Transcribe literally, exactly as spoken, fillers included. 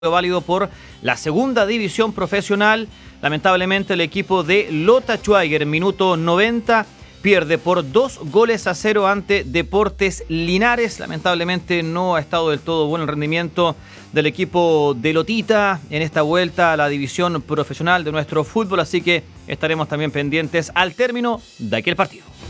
válido por la segunda división profesional. Lamentablemente el equipo de Lota Schweiger, minuto noventa, pierde por dos goles a cero ante Deportes Linares. Lamentablemente no ha estado del todo bueno el rendimiento del equipo de Lotita en esta vuelta a la división profesional de nuestro fútbol, así que estaremos también pendientes al término de aquel partido.